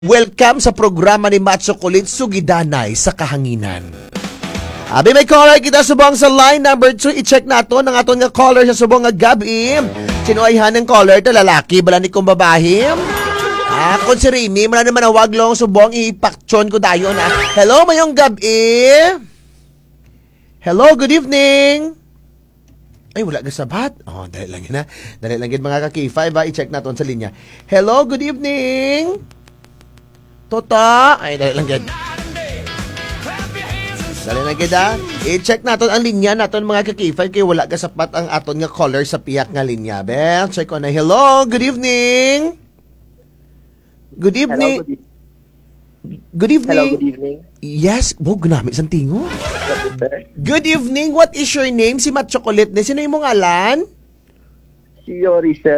Welcome sa programa ni Macho Kulit Sugidanay sa Kahanginan. Abi may caller kita subong sa line number 2. I-check nato ng aton nga caller sa subong nga gabi. Sino ay hanang caller? Ta lalaki bala ni kong babae? Kung si Remy, mala naman ang wag long subong ipaktyon ko dayon na. Hello mayong gabi. Hello, good evening. Ay, wala ka sabat. Oh, dali lang yun ha. Dali lang yun mga ka-K5 ha. I-check natin sa linya. Hello, good evening. Tota. Ay, dali lang yun. Dali lang yun ha. I-check natin ang linya natin mga ka-K5 kaya wala ka sapat ang aton nga caller sa piyak nga linya. Ben, check ko na. Hello, good evening. Good evening. Hello, good evening. Hello, good evening. Yes, gunamit sa tingo. Good evening. What is your name? Si Matt Chocolate. Sino yung mong alan? Si Yori, sir.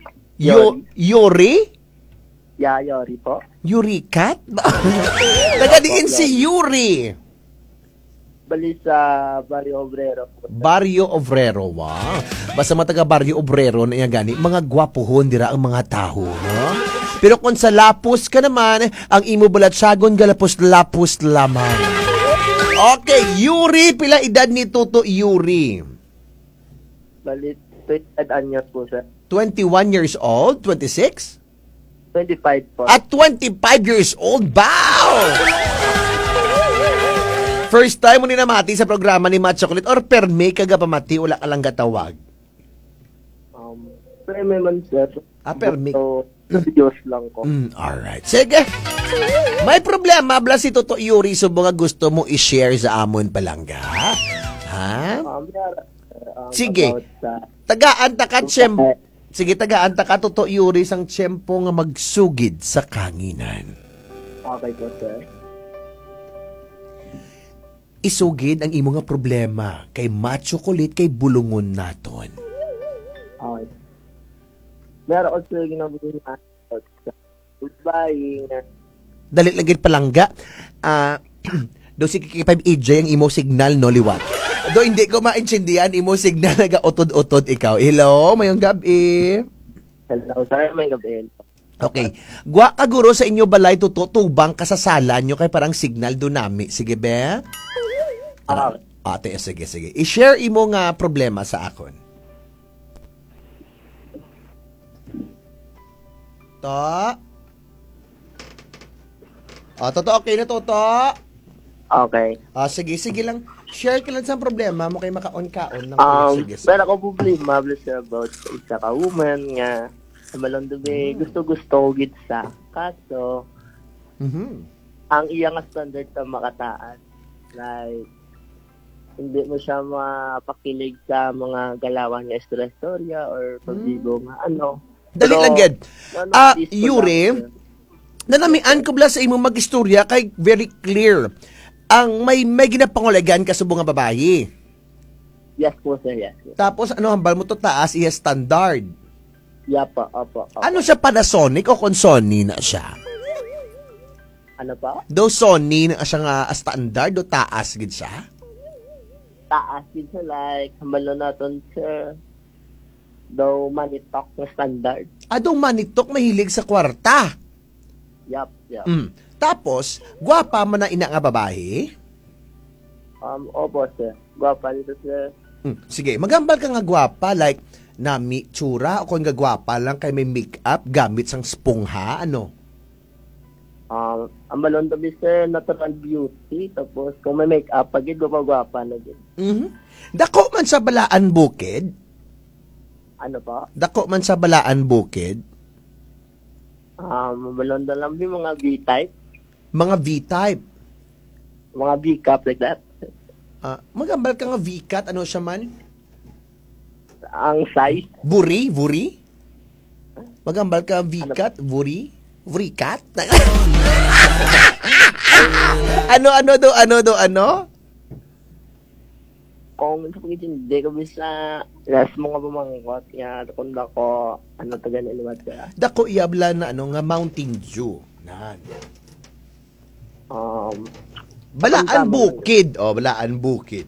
Yuri? Yeah, Yori po. Yuri Cat? Taga-diin si Yuri. Bali sa Barrio Obrero po. Barrio Obrero, wow. Basta mga taga Barrio Obrero na yan gani, mga gwapuhon dira ang mga taho, no? Pero kung sa lapos ka naman, ang imo balatsagon galapos-lapos lamang. Okay, Yuri, pila edad ni Toto Yuri? Bali, 20 anyos po, sir. 21 years old? 26? 25 po. At 25 years old, wow! First time mo ni namati sa programa ni Matt Chocolate or perme kaga pamati, wala ka lang gatawag? Preme man, sir. Perme. So, Diyos lang ko. Alright. Sige. May problema, bla si Toto Yuri, so mga gusto mo i-share sa amon palangga? Ha? Sige. Tagaan ta ka, sige, tagaan ta ka, Toto Yuri, sang tiyempo nga magsugid sa kanginan. Okay po, sir. Isugid ang imo nga problema kay Macho Kulit kay bulungon naton. Okay. Meron ko sir ginagawa na goodbye. Dali lang gid palangga. Do si K5 EJ ang imo signal no liwat. Do hindi ko maintindihan imo signal naga utod-utod ikaw. Hello, mayong gabi. Hello, sir. May gabi. Okay. Gwa ka guro sa inyo balay tutubang ka sa sala nyo kay parang signal do nami. Sige be? Ate, sige. I-share imo nga problema sa akon. Toto, okay na, Toto? Okay. Sige lang. Share ka lang sa problema mo kay makaon-kaon. Sige. Pero ako problema, sir, about sa isa ka woman nga sa Malondobe, gusto-gusto gid sa kaso. Ang iya nga standard sa makataas. Like, hindi mo siya mapakilig sa mga galawan niya istorya or pagbigo nga ano. Dali lang gid. Yuri, nanamian ko bla sa imong mag-istorya kay very clear. Ang may ginapangulagan ka subong nga babayi. Yes po, sir. Yes. Tapos ano hambal mo to taas iya standard. Yapa, opo. Ano siya, Panasonic o kung Sony na siya? Ano pa? Do Sony na siya nga standard o taas gid siya? Taas gid siya, like hambalo naton, sir. Daw manitok na standard. Adong manitok mahilig sa kwarta. Yap. Tapos, gwapa man na ina nga babae? Opo, sir. Gwapa dito, sir. Sige, magambal ka nga gwapa, like, nami tsura, o kung nga gwapa lang kay may make-up, gamit sang spongha, ano? Ang balon to be, sir, natural beauty. Tapos, kung may make-up, pagid, gwapa na din. Dako man sa Balaan Bukid? Ano pa? Dako man sa Balaan Bukid? Balon to lang yung mga V-type. Mga V-type? Mga V-cup, like that. Magambal ka nga V-cut, ano siya man? Ang size. Buri? Magambal ka V-cut? Buri? Buri-cut? Ano? Kung sa hindi ko bisa last mga pamangkot nga kung ako ano taga na iluwat ka. Dako iabla na ano nga Mountain Dew. Nan. Balaan Bukid. Balaan Bukid.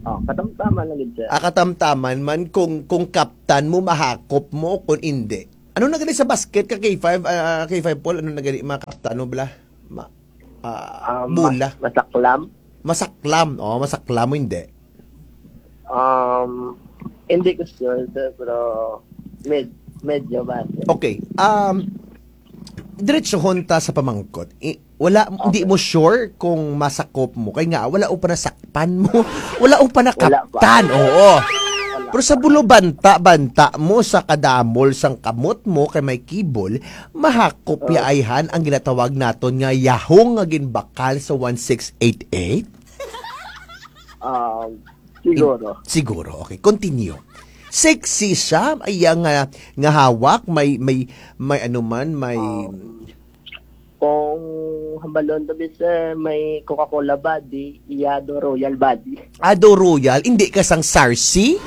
Katamtaman lang gid siya. Katamtaman man kung kaptan mo mahakop mo kung hindi. Ano na gani sa basket ka K5? K5 Paul, ano na gani? Mga kapta, ano bala? Mula. Masaklam. Masaklam. Oh, masaklam mo hindi. Hindi ko sure, sir, pero medyo ba? Okay. Diretso honta sa pamangkot. Hindi mo sure kung masakop mo. Kaya nga, wala o pa nasakpan mo. Wala o pa nakaptan. Oo. Pero sa bulo banta mo sa kadamol sang kamot mo kay may kibol, mahakopya ayhan ang ginatawag naton nga yahong nga ginbakal sa 1688. Siguro. Siguro. Okay, continue. Sexy siya, ay nga hawak, may ano man, may Kung hambalon to bisa may Coca-Cola body, Iyado Royal body. Ado Royal, hindi ka sang Sarsi?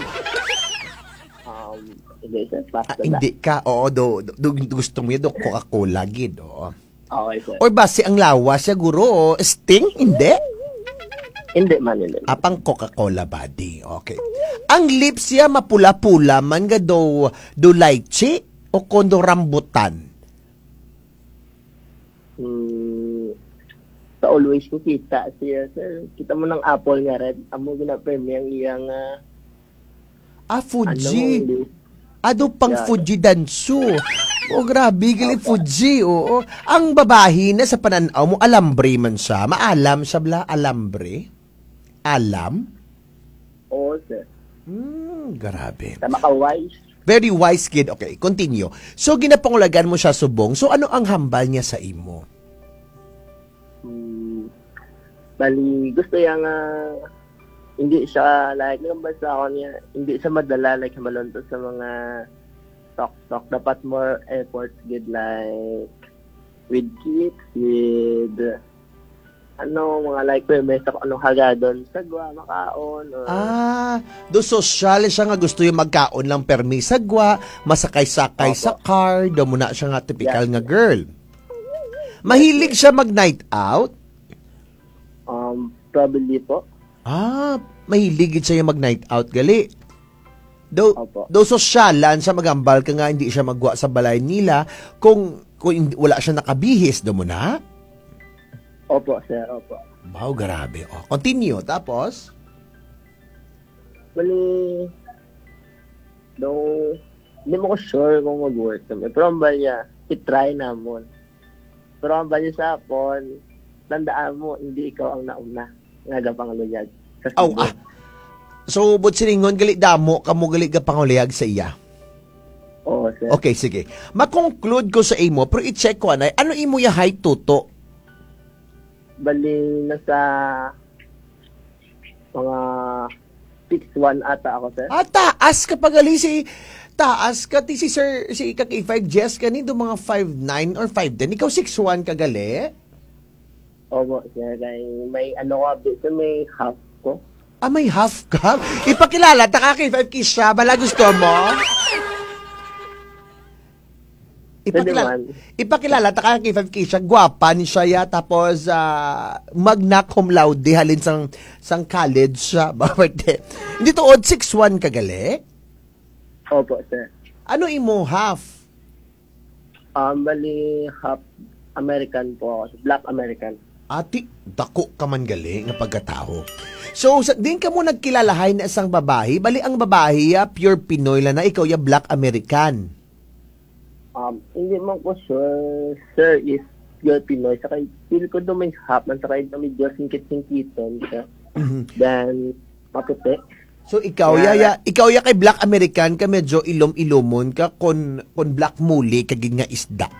Hindi, sir. Basta Hindi ka, oo, gusto mo yun, Coca-Cola, gid, oo. Okay, sir. Or base ang lawa siya, guro, Sting, hindi? Hindi man yun. Apang Coca-Cola body, okay. Ang lips siya mapula-pula, man nga do lychee o kondo rambutan? Sa always ko kita siya, sir. Kita mo ng apple nga red. Amo gina-premi ang iyang Fuji. ano, Ado pang Yeah. Fuji dansu. Oh, grabe, gali Fuji, oo. Ang babahi na sa pananaw mo, alambre man siya. Maalam siya bla, alambre? Alam? Oo, sir. Grabe. Tama ka, wise. Very wise kid. Okay, continue. So, ginapangulagan mo siya subong. So, ano ang hambal niya sa imo? Bali, gusto niya nga hindi siya, like, nung basta ako niya, hindi siya madala, like, malunto sa mga talk. Dapat more efforts, good, like, with kids, with, mga like, may sa anong hagadon, sagwa, makaon, or, Do social siya nga gusto yung magkaon lang permisagwa, masakay-sakay sa car, do muna siya nga typical nga girl. Mahilig siya mag-night out? probably po. Mahilig siya yung mag-night out, gali. Opo. Do sosyalan sa magambal ka nga, hindi siya magwa sa balay nila, kung wala siya nakabihis, do muna? Opo, sir, opo. Wow, grabe. Continue, tapos? Bali, hindi mo ko sure kung mag-work kami. Pero ang balya, itry namon. Pero ang balya sa hapon, tandaan mo, hindi ikaw ang nauna. Nga pang luyag. So, but siningon, gali damo, kamo gali ka panguliyag sa iya? Oo, sir. Okay, sige. Ma-conclude ko sa imo, pero i-check ko anay, ano imo ya height tuto? Bali, nasa mga 6'1 ata ako, sir. Taas ka pa gali taas ka si Sir, si Kak-5 Jess kanino mga 5'9 or 5'10. Ikaw 6'1 ka gali? Opo, sir. May may half ko. May half ka? Ipakilala, ta Kak-5 Kisha, bala gusto mo? Ipakilala, ta Kak-5 Kisha, gwapan siya ya, tapos magna cum laude, halin sang college siya. Hindi to, 6'1 ka gali? Opo, sir. Ano imo half? Bali, half American po ako. Black American. Ati, dako ka man gali nga pagkatao. So, din ka mo nagkilalahay na isang babae. Bali, ang babae, pure Pinoy lang na ikaw ya Black American. Hindi man ko sure, sir, is pure Pinoy. Saka, feel ko doon may half, man saka ito medyo singkit-singkiton. Then, maputi. So, ikaw ya kay Black American ka medyo ilom-ilomon ka kon black muli kaging nga isda.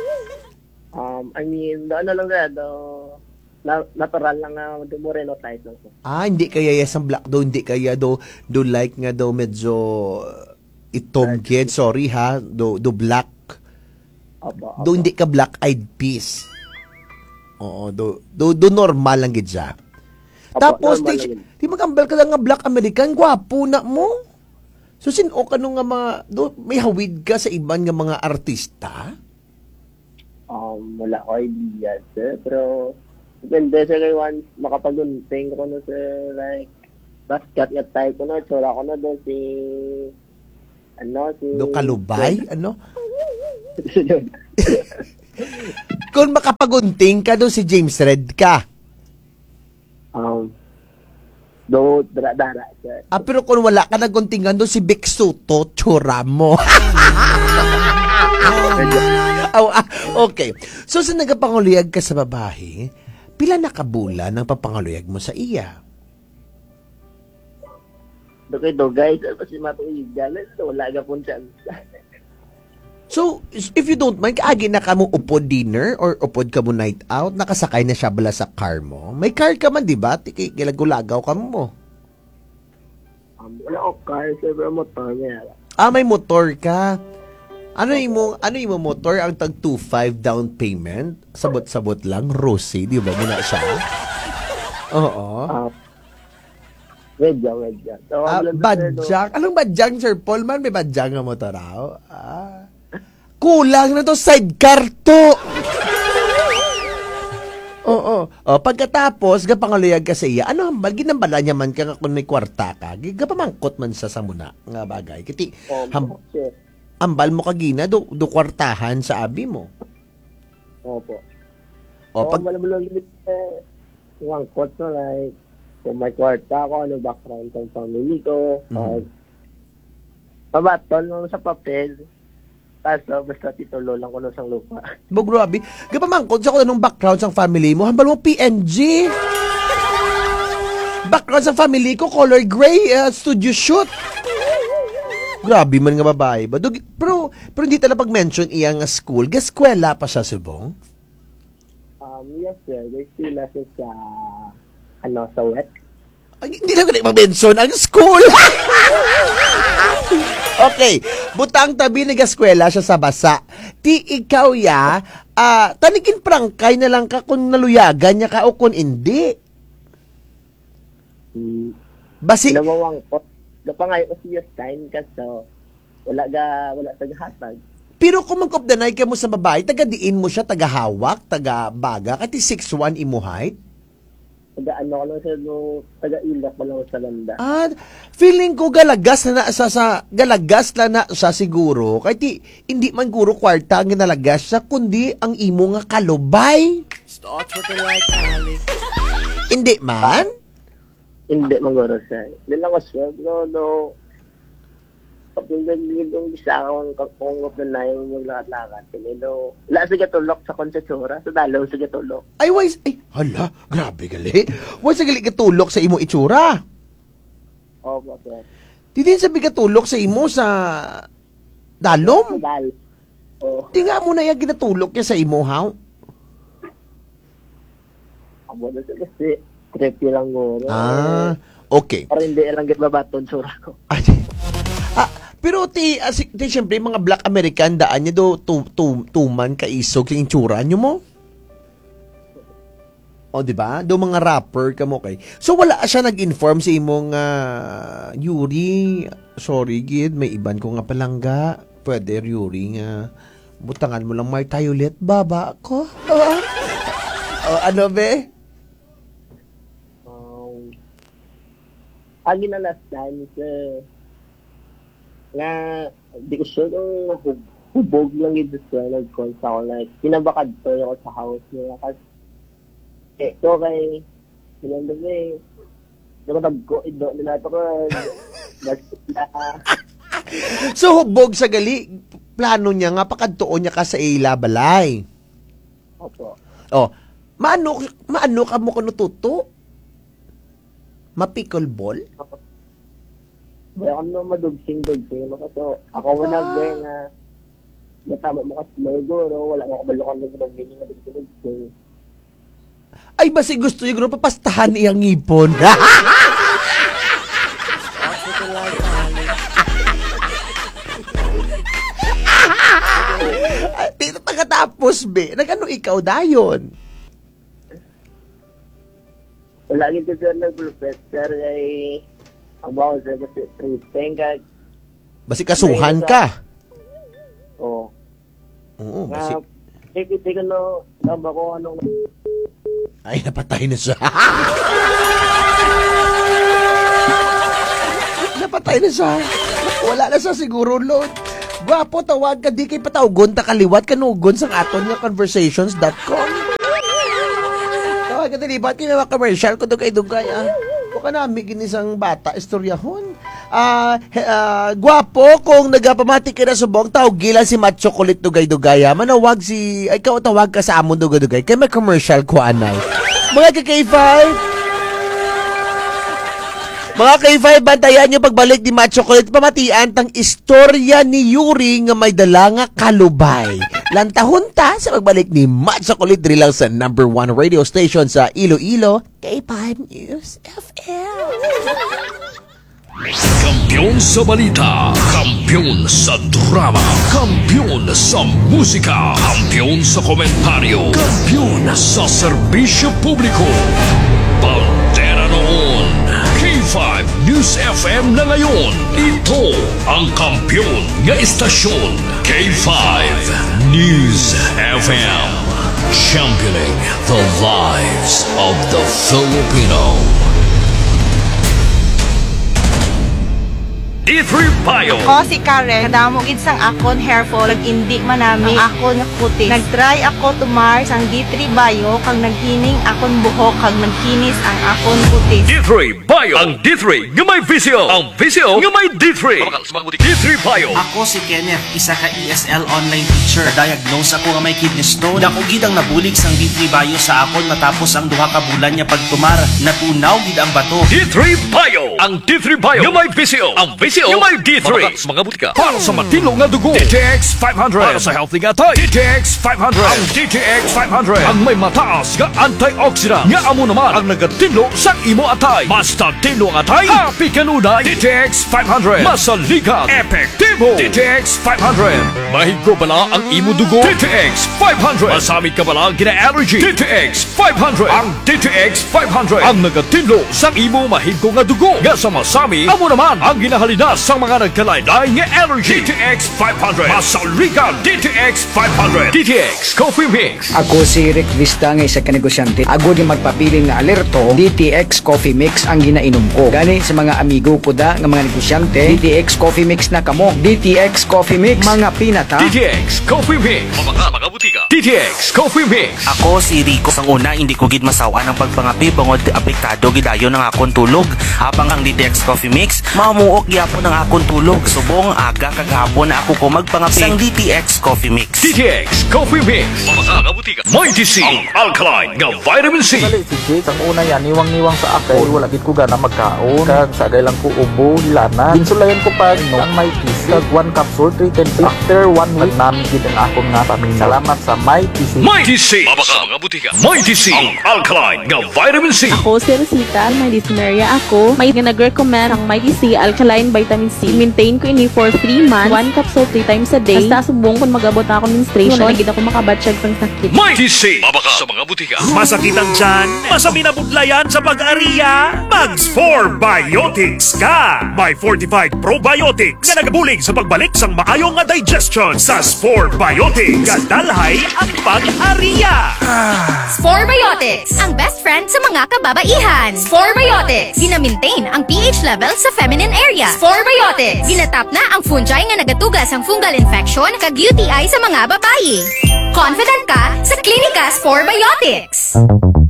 I mean, lang natural lang nga moreno type lang po. Hindi kaya yes ang black do, hindi kaya do like nga do medyo itom kid, sorry ha, do black. Opo. Do hindi ka black eyed peas. Oo, do normal lang gid siya. Tapos di magambal ka lang nga Black American, gwapo na mo. So sino ka nung nga may hawid ka sa iban nga mga artista? Wala ko idea, sir. Pero, depende sa kay once makapagunting ko na, sir, like, basket nga type ko na, tsura ko na doon si Do Kalubay? Ano? Kung makapagunting ka doon si James Red ka. Dara, sir. Pero kung wala ka naguntingan doon si Vic Soto, tsura mo. Okay. So, sa nagapanguluyag ka sa babae, pila nakabula ng papanguluyag mo sa iya? Guys, kasi matuigan, wala ka pong chance. So, if you don't mind, kaagi na ka mo upod dinner or upod ka mo night out, nakasakay na siya bala sa car mo. May car ka man, di ba? Kilagulagaw ka mo. Wala akong car, sir, pero motor niya. May motor ka. Ano yung motor? Ang tag 2.5 down payment? Sabot-sabot lang. Rosy, di ba? Muna siya. Oo. Medyo. So, Badyang? Anong badyang, Sir Paul? Man, may badyang nga motor raw. Kulang na to, sidecar to. Oo. Pagkatapos, gapanguluyag ka sa iya, ano hambal? Ginambala niya man ka nga kung may kwarta ka. Gapamangkot man sa muna nga bagay. Kiti, ambal mo kagina, do kwartahan sa abi mo. Opo. Pag yung kot na like, kung may kwarta ko, ano background ng family ko, pabaton mo sa papel, kaso basta titulo lang ko sa lupa. Grabe. Gapamangkot sa ko nung background sa family mo, hambal mo PNG. Background sa family ko, color gray, studio shoot. Grabe man nga babae ba? Pero hindi talaga pag-mention iyang school. Gaskwela pa siya, Subong? Yes, sir. There's still lessons sa wet. Hindi na ko mag-mention ang school. Okay. Butang tabi na gaskwela siya sa basa. Ti ikaw ya, tanikin prangkay na lang ka kung naluyagan niya ka o kung hindi. Basi... Namawang ko. Kapangay ko siya time kasi wala tagahatag. Pero kung mag-updanay ka mo sa babae, taga-diin mo siya, taga-hawak, taga-baga, kati 6'1" imo height? Taga-ano ko lang siya, taga-ilak mo lang sa landa. Feeling ko galagas na sa siguro, kati hindi man guro kwarta ang ginalagas siya, kundi ang imo nga kalubay. Hindi man? Hindi magoro siya. Hindi lang ko siya. No. Kapag nagiging isa akong kakungop na yung maglakat-lakat. Wala sa gatulok sa konsatsura. Sa dalaw sa gatulok. Hala, grabe gali. Why sa gali katulok sa imo itsura? Opo, sir. Di din sabi katulok sa imo sa dalom? Sa dal. Oo. Di nga mo na yung ginatulok niya sa imo, ha? Amo na siya kasi. Creepy lang guro. Okay. Para hindi lang babaton sura ko. Pero siyempre, mga Black American, daan niya do, tuman, kaisog, yung itsura niyo mo? Di ba? Do mga rapper ka mo kay. So, wala siya nag-inform sa imong, Yuri, sorry, gid, may iban ko nga palangga. Pwede, Yuri, nga, butangan mo lang, may tayo ulit, baba ako. Ano, be? Agi na last time, nga, di ko sure kung hubog lang yun sa nag-cons ako, like, pinabakad pa ako sa house niya, kasi, so kay, pinandabi, nakatagko, nila ito ko, So, hubog sa gali, plano niya nga, pakadtoon niya ka sa ila balay. Opo. Maano ka mo kuno tuto? Mapickleball? Kaya ako naman madugsing-dugsing. So, ako managay na matama mo kasi siguro, wala mo kabalukan na ginagin na dugsing-dugsing. Ay, basi gusto niyo papastahan iyang ngipon. Dito pagkatapos, be. Nag-ano ikaw dayon? Lagi ko siya nag-professor ay ang bawang sa kasi tripping ka. Basi kasuhan ka. Oo. Oo, basi. Hindi ko na ko anong... Ay, napatay na siya. Napatay na siya. Wala na siya siguro, Lord. Gwapo, tawag ka, di kay patawgon, takaliwat, kanugon sang aton nga conversations.com. Tawag ka, dilibat, kaya mga commercial ko dugay-dugay, Baka namin ginisang bata, istoryahon. Gwapo, kung nagapamati ka na subong, tawag gila si Macho Kulit dugay-dugay, manawag ay ikaw tawag ka sa amon dugay-dugay, kaya may commercial ko, anay. Mga ka-K5, bantayan nyo pagbalik ni Macho Kulit, pamatian tang istorya ni Yuri nga may dala nga kalubay. Lantahon ta sa pagbalik ni Macho Kulit diri lang sa number 1 radio station sa Iloilo, K5 News FM. Kampiyon sa balita, kampiyon sa drama, kampiyon sa musika, kampiyon sa komentaryo, kampiyon sa serbisyo publiko. Pantera noon, K5 News FM na ngayon. Ito ang kampiyon nga istasyon, K5 News FM. Championing the lives of the Filipino. D3 Bio. Ako si Karen, kadamo gid sang akon hair fall, nag-indi man nami ang akon nga kutis. Nag-try ako tumar sang D3 Bio kang naghining akon buhok kang nagkinis ang akon kutis. D3 Bio. Ang D3 nga may visyo. Ang visyo nga may D3. D3 Bio. Ako si Kenneth, isa ka ESL online teacher. Diagnose ako nga may kidney stone. Dako gid ang nabulig sang D3 Bio sa akon matapos ang duha ka bulan niya pagtumar. Natunaw gid ang bato. D3 Bio. Ang D3 Bio nga may visyo. Ang visyo nga may D3. Mga butika. Para sa matino nga dugo. DTX 500. Para sa healthy nga tay. DTX 500. Ang DTX 500. Ang may mataas nga antioxidant. Nga amo naman ang nagatino sa imo atay. Basta tino ang atay. Happy kanunay. DTX 500. Masaligan. Epektibo. DTX 500. Mahigo bala ang imo dugo. DTX 500. Masamit ka bala gina-allergy. DTX 500. Ang DTX 500. Ang nagatino sa imo mahigo nga dugo. Nga sa masami, amo naman ang ginahalina sa mga nagkalaylay nga allergy. DTX 500. Masaligan. DTX 500. DTX Coffee Mix. Ako si Rick Vista nga isa ka negosyante. Ako di magpapili nga alerto, DTX Coffee Mix ang ginainom ko. Gani sa mga amigo ko da nga mga negosyante, DTX Coffee Mix na kamo. DTX Coffee Mix, mga pinata. DTX Coffee Mix. Mga butika. DTX Coffee Mix. Ako si Rico. Sang una, hindi ko gid masawa ng pagpangapi bangod apektado gidayon ng akon tulog. Habang ang DTX Coffee Mix, mamuok gyapon ang akon tulog. Subong aga kagahapon na ako ko magpangapi sang DTX Coffee Mix. DTX Coffee Mix. Mga butika. Mighty C. Ang alkaline nga vitamin C. Dali si Jake, ang una yan, niwang-niwang sa akin. Wala gid ko gana magkaon. Kag sagay lang ko ubo, hilana. Ginsulayan ko pa no, ang may PC. Kag 1 capsule, 310. After 1 week, namin gid ang akong nga pamilya. Salamat sa may PC. Mighty C. Mga butika. Mighty C. Ang alkaline nga vitamin C. Ako si Rosita, may dysmenorrhea ako. May nag-recommend ang Mighty C Alkaline Vitamin C. Maintain ko ini for 3 months. 1 capsule 3 times a day. Basta subong kung mag-abot ako menstruation. Wala gid ako makabatsyag sang sakit. Mighty C. Sa mga butika. Masakit ang tiyan? Masami na budlayan sa pag-ariya? Mag-Spore Biotics ka! May fortified probiotics na nagabulig sa pagbalik sang maayong nga digestion sa Spore Biotics. Kadalhay ang pag-ariya! Spore Biotics, ang best friend sa mga kababaihan. Spore Biotics, gina-maintain ang pH level sa feminine area. Spore Biotics, ginatap na ang fungi nga nagatugas ang fungal infection kag UTI sa mga babayi. Confident ka sa Klinika Spore Biotics.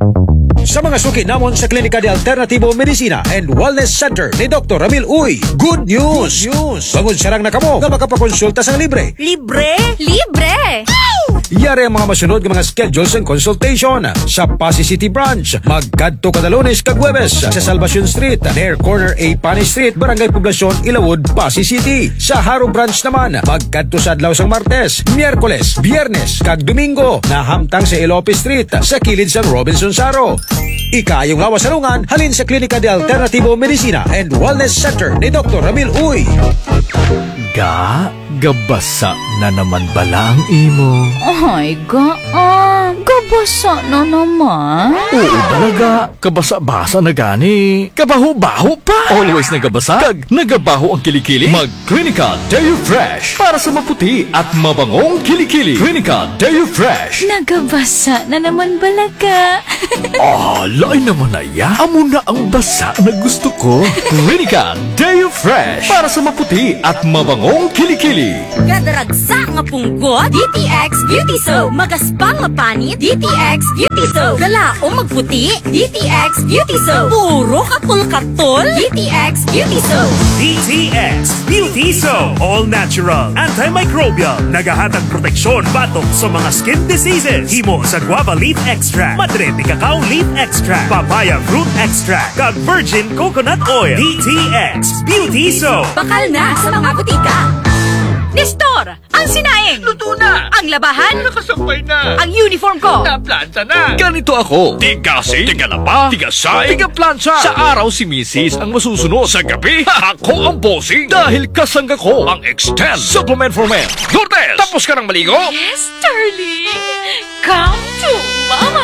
Sa mga suki namon sa Klinika de Alternativo Medicina and Wellness Center ni Dr. Ramil Uy, good news! Bangod sarang na kamo nga makapakonsulta sang libre. Libre? Libre! Yari ang mga masunod ng mga schedules and consultation sa Pasay City Branch. Magkadto kada Lunes kag Huwebes sa Salvacion Street, near corner A Pani Street, Barangay Poblacion, Ilawod, Pasay City. Sa Haro Branch naman, magkadto sa adlaw sang Martes, Miyerkules, Biyernes kag Domingo na hamtang sa Ilope Street sa kilid sang Robinson Saro. Ikayong lawas salungan halin sa Klinika de Alternativo Medicina and Wellness Center ni Dr. Ramil Uy. Gabasa na naman bala ang imo. Ay, gaan. Nagkabasa na naman. Oo talaga, kabasa-basa na gani. Kabaho-baho pa. Always nagabasa, kag nagabaho ang kilikili. Mag-Clinica Deo Fresh para sa maputi at mabangong kilikili. Clinica Deo Fresh. Nagkabasa na naman balaga. Lain naman na ya. Amo na ang basa na gusto ko. Clinica Deo Fresh para sa maputi at mabangong kilikili. Kadaragsa nga punggot, DTX Beauty Soap. Magaspang mapanit, DTX Beauty Soap. Galaong magputi, DTX Beauty Soap. Puro katol-katol, DTX Beauty Soap. DTX Beauty Soap. All natural, antimicrobial, nagahatag proteksyon batok sa mga skin diseases. Himo sa guava leaf extract, madre de cacao leaf extract, papaya fruit extract, kag virgin coconut oil. DTX Beauty Soap. Bakal na sa mga butika. Nestor, ang sinaing. Luto na! Ang labahan. Nakasampay na! Ang uniform ko. Naplansa na! Ganito ako. Tigasi, tigalaba, tigasay, tigaplansa. Sa araw si Mrs. ang masusunod. Sa gabi, ako ang bossing. Dahil kasangga ko ang Extend Supplement for Men. Lourdes, tapos ka ng maligo? Yes, darling. Come to mama.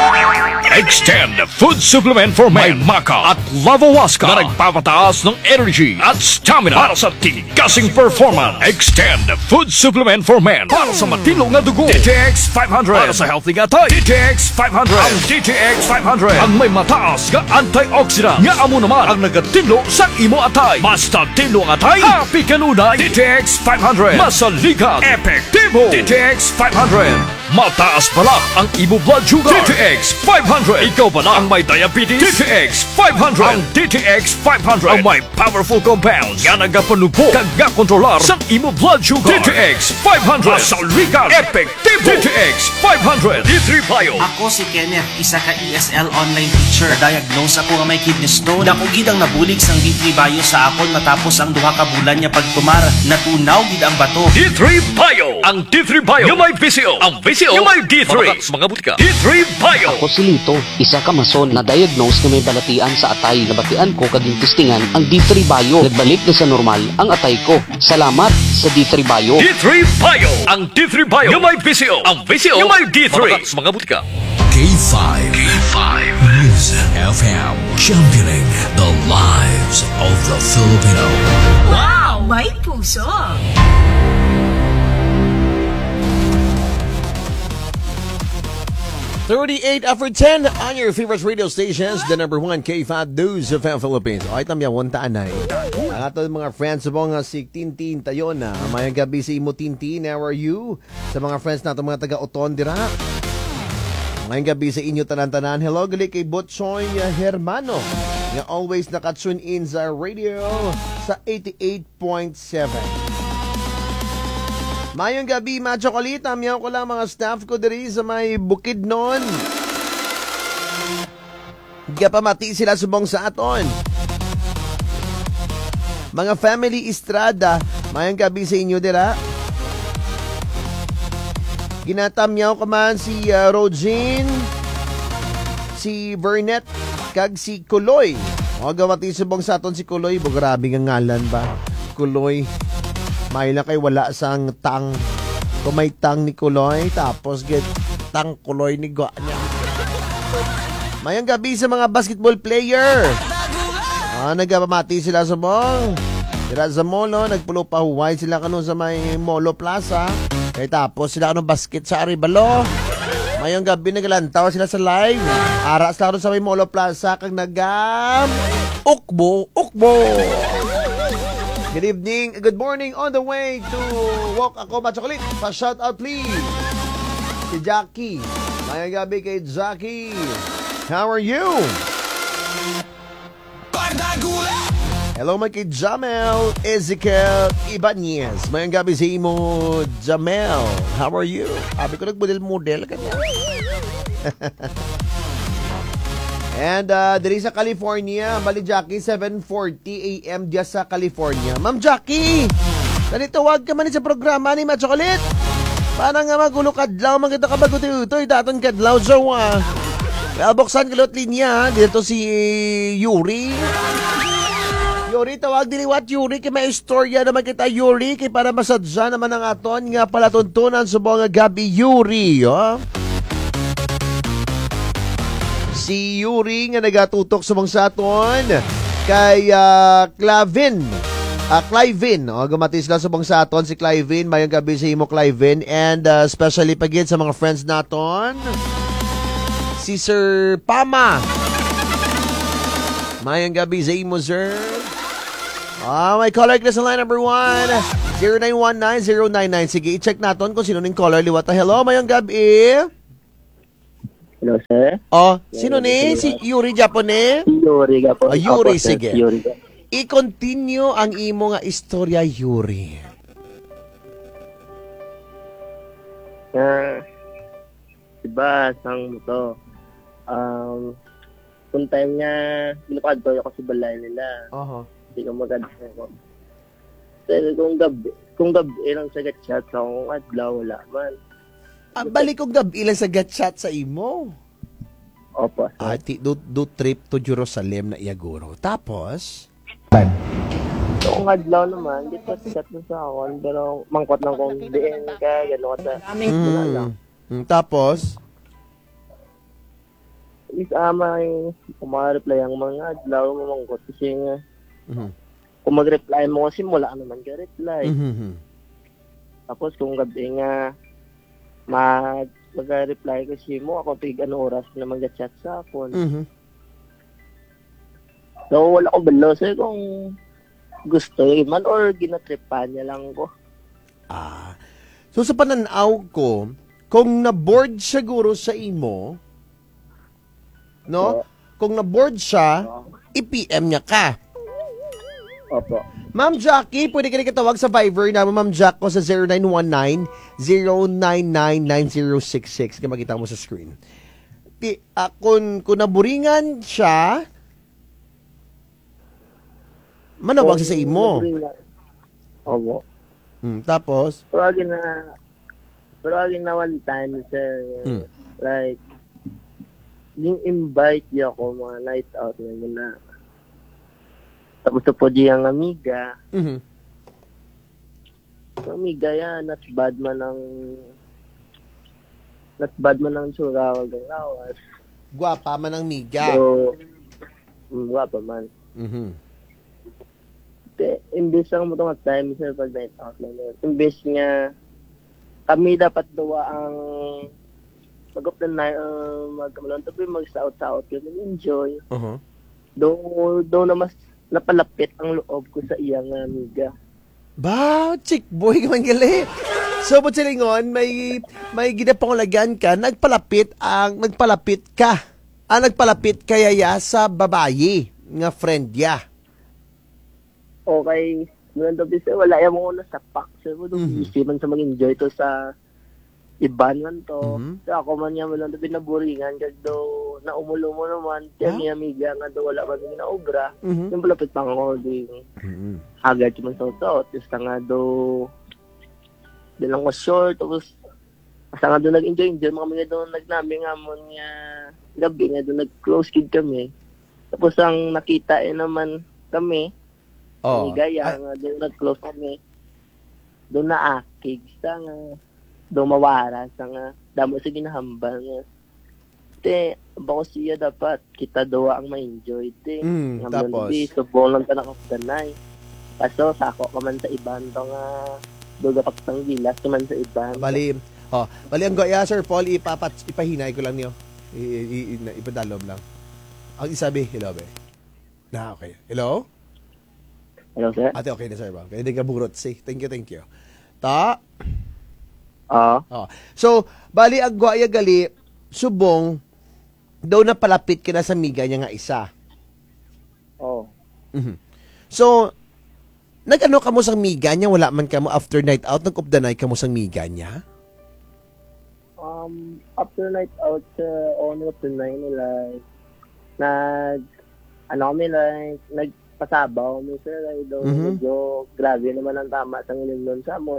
Extend Food Supplement for Men. May Maca at Lavawaska na nagpapataas ng energy at stamina para sa tigasing performance. Extend Food Supplement for Men para sa matino nga dugo. DTX 500 para sa healthy nga tay. DTX 500. Ang DTX 500 ang may mataas nga antioxidant nga amo naman ang nagatino sa imo atay. Basta tino nga atay, happy kanunay. DTX 500 masaligat, epektibo. DTX 500 mataas pala ang imo blood sugar. DTX 500. Ikaw ba na ang may diabetes? DTX 500. Ang DTX 500 ang may powerful compounds nga nagapanupo kag nga kontrolar sa imo blood sugar. DTX 500. Masaligan, epektibo. DTX 500. D3 Bio. Ako si Kenneth, isa ka ESL online teacher. Diagnose ako nga may kidney stone. Ako gid ang nabulig sang D3 Bio sa akon matapos ang duha ka bulan niya pagtumar. Natunaw gid ang bato. D3 Bio. Ang D3 Bio yung may PCO. Ang PCO yung may D3. Mga butika. D3 Bio. Ako si Lito, isa ka mason na diagnose na may balatian sa atay. Nabatian ko kaging testingan ang D3 Bio. Nagbalik na sa normal ang atay ko. Salamat sa D3 Bio. D3 Bio. Ang D3 Bio yung may PCO. Ang PCO yung may D3. Mga butika. K5 Music FM, championing the lives of the Filipino. Wow, may puso. 38 after 10 on your favorite radio stations, the number 1 K5 News of Philippines. Okay, tamya, wantaan na Ang ato mga friends sa mga si Tintin Tayona. Mayang gabi si Imo Tintin, how are you? Sa mga friends nato mga taga-Oton dira. Mayang gabi sa inyo tanan-tanan. Hello, gali kay Botsoy Hermano. Nga always nakatune in sa radio sa 88.7. Mayong gabi, mga chokolita, miyaw ko lang mga staff ko diri sa may bukid nun. Gapamati sila subong sa aton. Mga family Estrada, mayong gabi sa inyo dira. Ginatamyaw ka man si Rogin, si Burnett, kag si Kuloy. O gawati subong sa aton si Kuloy, grabe nga ngalan ba? Kuloy. May lang kay wala sang tang. Kung may tang ni Kuloy, tapos get tang Kuloy ni Gwa niya. Mayang gabi sa mga basketball player. Nagpamati sila sa mong. Dira sa molo, nagpulo pa huway sila kanon sa may Molo Plaza. Kaya tapos sila kanong basket sa Aribalo. Mayang gabi naglantaw sila sa live. Aras lang sa may Molo Plaza kag ukbo. Good evening, good morning, on the way to walk ako machokolit. Pa-shout out please. Si Jackie. Mayang gabi kay Jackie. How are you? Hello mga kay Jamel Ezekiel Ibanez. Mayang gabi si Imo Jamel. How are you? Sabi ko nagmodel-model ka niya. And diri sa California, Bali Jackie, 7:40 a.m. diya sa California. Ma'am Jackie, nanitawag ka man sa programa ni Machokolit. Para nga magulo kadlaw, maganda ka baguti-utoy, daton kadlaw, jowa. Kaya buksan kalot linya, dito si Yuri. Yuri, tawag diliwat Yuri, kay may istorya naman kita Yuri, kay para masadya naman ang aton nga palatuntunan sa mga gabi Yuri, oh. Si Yuri nga nagatutok subong sa aton kay Clavin. Clivin, gumati sila subong sa aton si Clivin. Mayong gabi sa imo Clivin, and especially pagid sa mga friends naton. Si Sir Pama. Mayong gabi sa imo, sir. May caller kita sa line number 1. 0919-099. Sige, i-check natin kung sino ning caller liwata. Hello, mayong gabi. Hello, sir. Sino ni? Si Yuri Japon ni? Yuri Japon. Yuri, sige. Yuri. I-continue ang imo nga istorya, Yuri. Diba, sang mo to. Kung time nga, binukad ko ako sa balay nila. Hindi ko maganda ko. Pero kung gabi lang sa gatchat, sa akong adlaw, wala man. Balik kong gabi lang sa gatchat sa imo. Opo. Do trip to Jerusalem na iyaguro. Tapos? So, kung adlaw naman, dito chat mo sa akon, pero mangkot lang kung diin ka, gano'n ka sa... Tapos? May reply ang mga adlaw, mamangkot kasi nga, kung mag-reply mo kasi mula naman ka reply. Tapos kung gabi nga, mag-reply kasi mo, ako tig oras na mag-chat sa akon. So, wala ko balo. So, kung gusto man or ginatripan niya lang ko. So, sa pananaw ko, kung na-board siguro sa imo, no? Kung na-board siya, i-PM niya ka. Opo. Ma'am Jackie, pwede ka rin katawag sa Viber namin, Ma'am Jack, ko sa 0919-099-9066. Kaya makita mo sa screen. Kung naburingan siya, manawag siya sa imo. Opo. Tapos? Pero agin na one time, sir. Like, yung invite niya ako mga night out ngayon na. Tapos po diya ang amiga. Amiga yan, not bad man ang surawag ang lawas. Guwapa man ang miga. So, guwapa man. Imbes ang mo itong time, sir, pag night out na yun. Imbes nga, kami dapat dawa ang mag-up na magkamalon tabi, mag-saot-saot yun, enjoy. Doon na mas napalapit ang loob ko sa iyang amiga. Chick boy ka man gali. So, but silingon, may ginapangulagan ka, nagpalapit ka. Nagpalapit kaya sa babayi, nga friend ya. Okay, doon tabi, sir, wala yung mga nasapak, sir, doon easy man sa mag-enjoy to sa iban man to. So, ako man yan, walang tabi naburingan, kasi do, naumulo mo naman, kaya ni amiga nga do, wala man yung naobra, yung palapit pang ako, agad yung magsautot, tapos nga do, lang ko short, tapos, asa nga do nag-enjoy, mga mga do, nagnaming amon nga, gabi nga do, nag-close kid kami, tapos ang nakita naman kami, gaya nga do, nag-close kami, do naakig, sa nga, dumawara sa nga damo sa ginahambal nga bako siya dapat kita dawa ang ma-enjoy tapos subong lang ka nakapdanay kaso sako ka man sa iban to nga duga pagtanggilas ka man sa iban bali ang goya Sir Paul ipahinay ko lang niyo ipadalob lang ang isabi hello be okay hello sir ate okay na sir ba kaya di ka burot say thank you so, bali ang guaya gali, subong, daw napalapit ka na sa miga niya nga isa. So, nag-ano ka mo sa miga niya, wala man ka mo after night out, nag-updanay ka mo sa miga niya? After night out, updanay nila, nagpasabaw, sir, medyo grabe naman ang tama sa ngilimnon sa mo.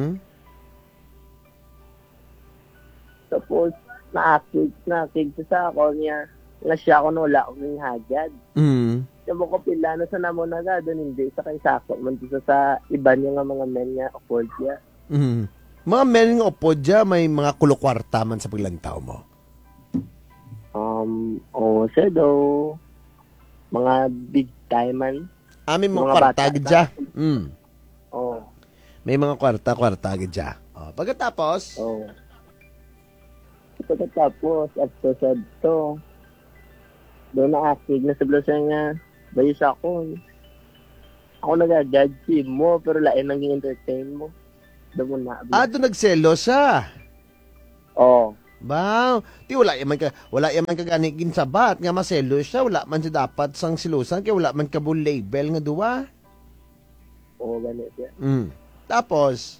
Tapos, naakig sa ako niya, nga siya ako wala akong hagad. Sabi ko pila na sa namo na doon, hindi sa kay Sako, man sa iba niya nga mga men niya, upod niya. Mga men nga upod niya, may mga kulokwarta man sa paglantaw mo? siya daw, mga big time man. May mga Mga kwarta bata. gid siya. Oo. May mga kwarta gid siya. Pagkatapos, Oo. Pagkatapos, after said to, doon na-active na sa siya nga, bayos ako. Ako nag-judge mo, pero lain naging entertain mo. Doon mo na. doon nagselo siya. Oo. Wow. Ti wala yaman ka ganigin sabat nga maselo siya, wala man siya dapat sang silusan kay wala man ka bull label nga duwa. Oo, ganit yan. Tapos,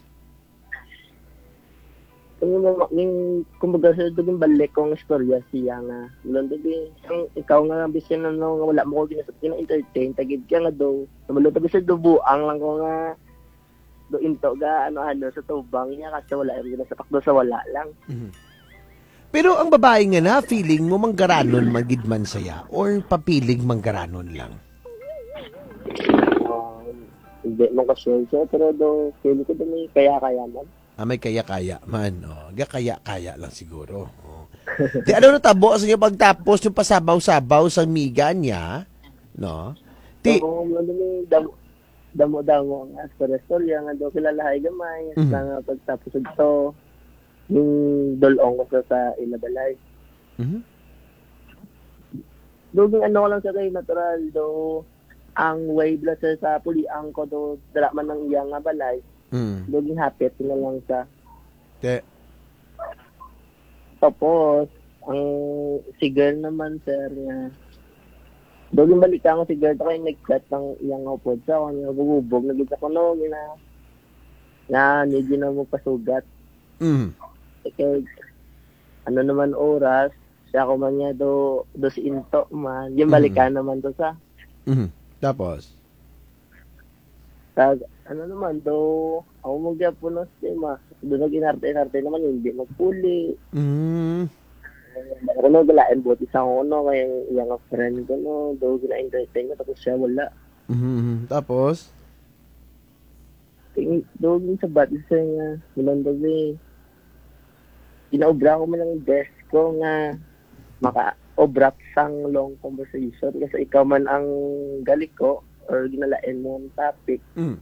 kumbaga sa doon balik kong istorya siya nga. Lalo din, ikaw nga bisya na nga wala mo ko gina-entertain, tagid ka nga do. Namalito bisya do buang lang ko nga do into ga ano sa tubang niya kasi wala yung ginasapak do sa wala lang. pero ang babae nga na, feeling mo manggaranon magid man saya or papiling manggaranon lang? Hindi mo kasi siya, pero do, feel ko do may kaya-kaya man. May kaya-kaya man. Kaya-kaya lang siguro. Di ano natabo sa inyo pagtapos yung pasabaw-sabaw sa miga niya? No? Damo-damo nga sa storya nga do kilalahay gamay. Nga pagtapos ito, yung dolong ko sa inabalay. Duging ano ko lang sa kay natural do ang wave la sa puliang ko do dala man ng iyang nga balay. Duging hapit na lang sa. Tapos ang sigar naman sir nga duging balik ako sigar to kay nag-cut ng iyang upod sa kanya bubog nagit ako no na hindi na mo pasugat. Okay. Ano naman oras siya ko man niya do si into man yung balikan naman to sa. Tapos ano naman do ako magyapunos tema do nag-inarte naman hindi magpuli. Ako no galain buti sa ako no kaya yung friend ko no do gina-entertain ko tapos siya wala. Tapos do sa batis nga milando ginaobra ko man ang best ko nga maka-obra sang long conversation kasi ikaw man ang galik ko or ginalain mo ang topic.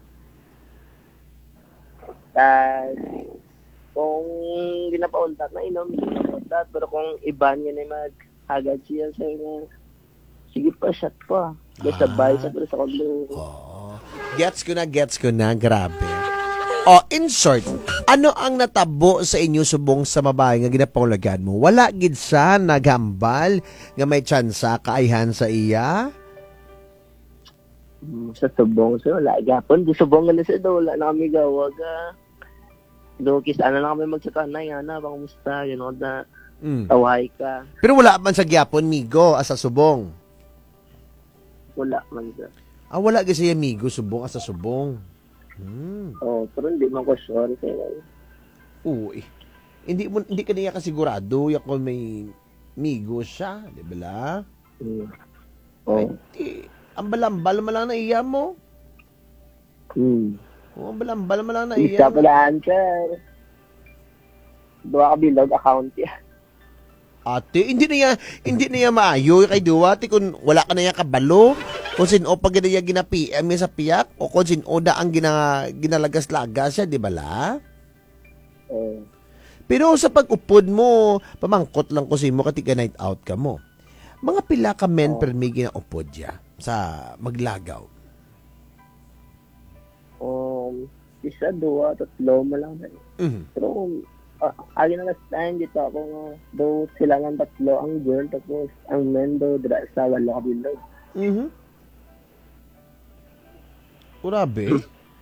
Kung ginapauntat na ginapauntat pero kung iba niya na mag-agad siya sa nga sige pa, shot pa. Basta sabay sa kaglo. Gets ko na, grabe. In short, ano ang natabo sa inyo subong sa babae nga ginapangulagan mo? Wala gid sa naghambal nga may tsansa kaayhan sa iya? Sa subong siya, wala gapon. Di subong nga na siya daw, wala na kami gawag. Do, kisa na kami magsakanay, bang musta, na taway ka. Pero wala man sa gyapon, migo, asa subong? Wala man siya. Wala gid siya migo, subong, asa subong. Pero hindi man ko sure kaya. Hindi ka niya kasigurado kung may migo siya, di ba? Ang balambal mo lang na iya mo. Ang balambal mo lang na iya. Isa pala answer. Dua ka bilog account ya. Ate, hindi niya maayo kay duwa ti kung wala ka na niya kabalo. Kung sino pag niya gina-PM sa piyak o kung sino da ang ginalagas-lagas siya, di ba la? Pero sa pag-upod mo, pamangkot lang ko mo katika night out ka mo. Mga pila ka men per may ginaupod ya sa maglagaw? Isa, dua, tatlo mo lang. Pero agin na last time dito ako do sila ng tatlo ang girl tapos ang men do dra sa wala ka bilog. Urabe.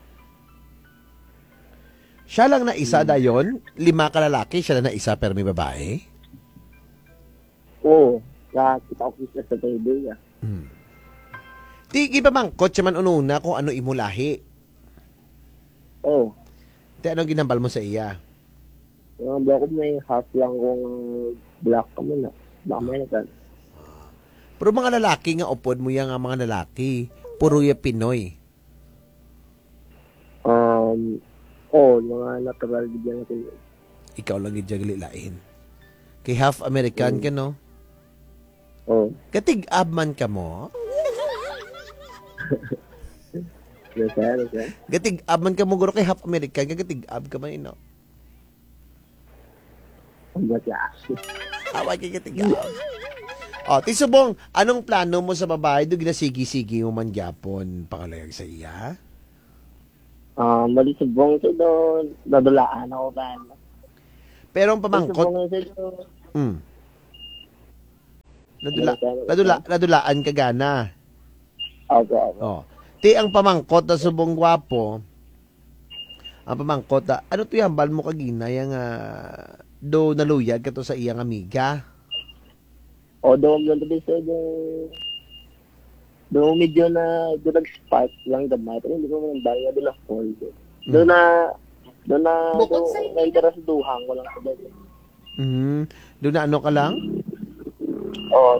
Siya lang na isa dayon? 5 ka lalaki, siya lang na isa pero may babae? Oo. Nakakita ko sa table ya. Tigi pa mangkot siya man ununa kung ano imulahi. Oo. Te ano ginambal mo sa iya? Yung black may half lang kung black ka mo na. Black mo na. Pero mga lalaki nga upod mo yan nga mga lalaki. Puro ya Pinoy. Mga natural bigyan natin. Ikaw lang yung lain. Kay half American ka, no? Oh. Katig-ab man ka mo? Sir. Gatig-ab man ka mo, guro kay half American, gatig-ab ka man, ino. Ang bata. Away kay gatig-ab. Tisubong, anong plano mo sa babae? Do ginasigi-sigi mo man gyapon, pakalayag sa iya? Mali subong sa doon, nadulaan ako ba? Pero ang pamangkot, nadulaan ka gana. Opo. Ti ang pamangkot na subong gwapo, ang pamangkot na, ano to yan, bal mo kagina, yung do naluyag ka to sa iyang amiga? O, doon yung tabi sa doon medyo na, doon nag-spark lang gamay, pero hindi ko man bang doon na fall. Doon na, naitara sa duhang ko lang sa doon. Doon na ano ka lang? Oo,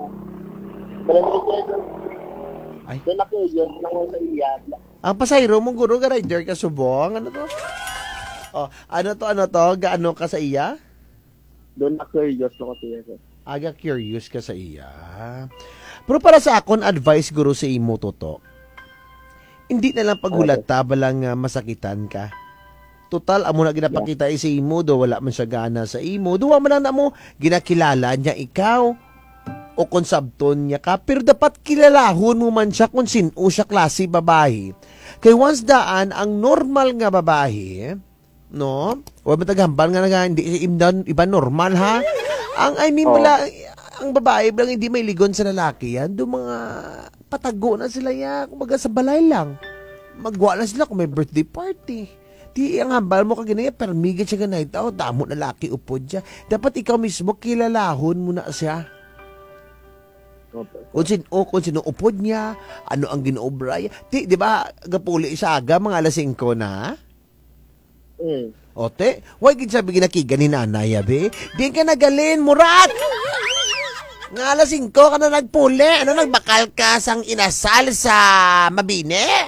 doon na kayo, lang ako sa iyad. Ang pasayro mong guro ka rider ka subong, ano to? Ano to? Gaano ka sa iya? Doon na curious ako siya. Aga curious ka sa iya. Pero para sa akon, advice guro sa imo toto. Hindi na lang paghulata balang masakitan ka. Total, amo na ginapakita sa imo, do wala man siya gana sa imo. Duwa man lang na mo, ginakilala niya ikaw. O konsabton niya ka. Pero dapat kilalahon mo man siya kung sino siya klase babae. Kay once daan, ang normal nga babae, no? O mataghamban nga nga, hindi iba normal ha? Ang babae lang hindi may ligon sa lalaki yan, do mga patago na sila yan, kumbaga sa balay lang. Magwa na sila kung may birthday party. Di ang hambal mo kaginaya, permigit siya ganay tao, damo na laki upod siya. Dapat ikaw mismo kilalahon mo na siya. Kung sino upod niya, ano ang ginoobra niya. Di ba, gapuli sa aga, mga alas 5 na? Ote, huwag sabi ginakiga ni nanay, abe. Di ka nagalin, murat! Nga alas 5 ka na nagpuli. Ano, nagbakal ka sang inasal sa Mabine?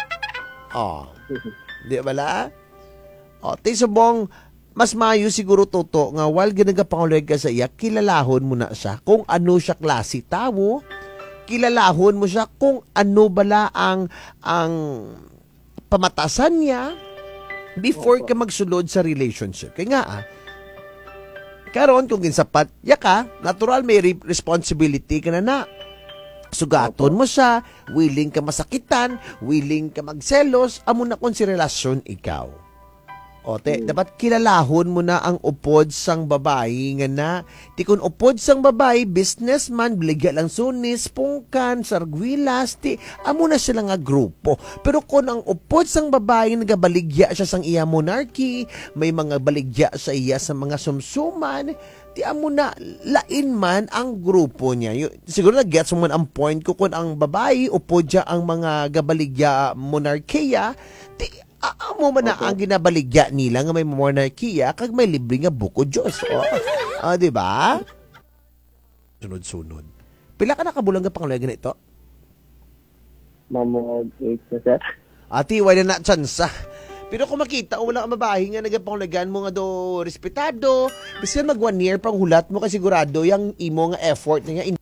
Di ba la? Ote, subong, mas mayo siguro toto nga while ginagapangulag ka sa iya, kilalahon mo na siya kung ano siya klase tao, kilalahon mo siya kung ano bala ang pamatasan niya before ka magsulod sa relationship. Kaya nga karon kung ginsapat ya ka, natural may responsibility ka na. Sugaton mo siya, willing ka masakitan, willing ka magselos, amo na kung si relasyon ikaw. Dapat kilalahon mo na ang upod sang babae nga na. Ti kun upod sang babae, businessman, bligya lang sunis, pungkan, sargwilas, amo na sila nga grupo. Pero kung ang upod sang babae, nagabaligya siya sang iya monarchy, may mga baligya sa iya sa mga sumsuman, ti amo na lain man ang grupo niya. Siguro na-gets mo man ang point ko kung ang babae, upod siya ang mga gabaligya monarchiya, amo man na ang ginabaligya nila nga may monarkiya kag may libre nga buko Diyos. Di ba? Sunod-sunod. Pila ka nakabulang nga pangalagan ito? Mamod 8 na sir. Ati, wala na tsansa. Pero kung makita, wala kang babae nga nagapangalagan mo nga do respetado, kasi mag 1 year pang hulat mo kasigurado yung imo nga effort nga